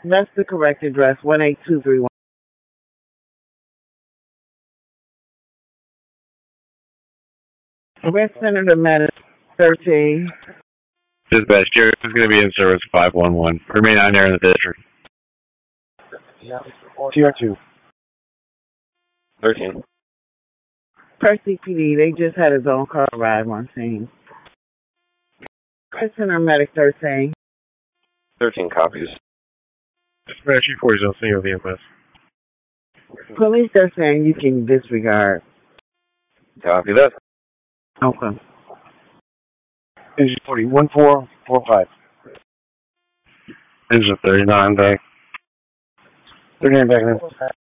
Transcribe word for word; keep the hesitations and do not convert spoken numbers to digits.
That's the correct address, one eight two three one. West Senator Madison, thirteen. Dispatch, Sheriff is going to be in service five one one. Remain on air in the district. T R two. thirteen. Percy P D, they just had his own car arrive on scene. West Center Medic, thirteen. thirteen copies. Dispatch, E forty zone, single V M S. Police are saying you can disregard. Copy that. Okay. Engine forty, one four four five. Engine thirty-nine back. thirty-nine back then.